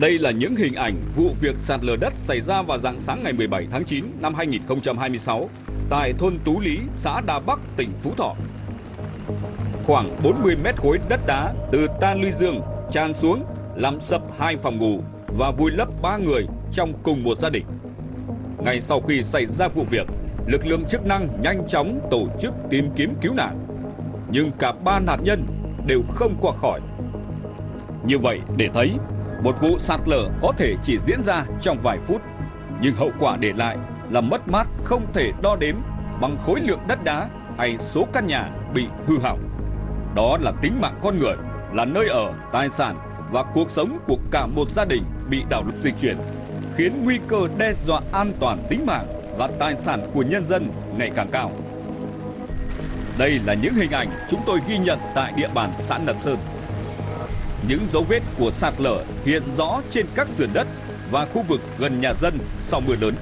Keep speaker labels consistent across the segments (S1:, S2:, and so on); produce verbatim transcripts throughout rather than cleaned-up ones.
S1: Đây là những hình ảnh vụ việc sạt lở đất xảy ra vào rạng sáng ngày mười bảy tháng chín năm hai nghìn không trăm hai mươi sáu tại thôn Tú Lý, xã Đà Bắc, tỉnh Phú Thọ. Khoảng bốn mươi mét khối đất đá từ ta luy dương tràn xuống làm sập hai phòng ngủ và vùi lấp ba người trong cùng một gia đình. Ngay sau khi xảy ra vụ việc, lực lượng chức năng nhanh chóng tổ chức tìm kiếm cứu nạn, nhưng cả ba nạn nhân đều không qua khỏi. Như vậy để thấy, một vụ sạt lở có thể chỉ diễn ra trong vài phút, nhưng hậu quả để lại là mất mát không thể đo đếm bằng khối lượng đất đá hay số căn nhà bị hư hỏng. Đó là tính mạng con người, là nơi ở, tài sản và cuộc sống của cả một gia đình bị đảo lộn di chuyển, khiến nguy cơ đe dọa an toàn tính mạng và tài sản của nhân dân ngày càng cao. Đây là những hình ảnh chúng tôi ghi nhận tại địa bàn xã Nật Sơn. Những dấu vết của sạt lở hiện rõ trên các sườn đất và khu vực gần nhà dân sau mưa lớn.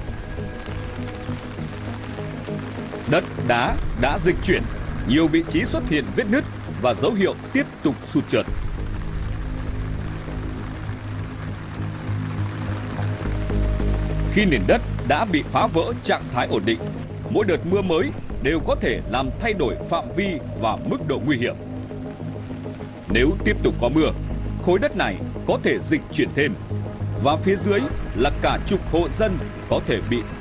S1: Đất đá đã dịch chuyển, nhiều vị trí xuất hiện vết nứt và dấu hiệu tiếp tục sụt trượt. Khi nền đất đã bị phá vỡ trạng thái ổn định, mỗi đợt mưa mới đều có thể làm thay đổi phạm vi và mức độ nguy hiểm. Nếu tiếp tục có mưa, khối đất này có thể dịch chuyển thêm, và phía dưới là cả chục hộ dân có thể bị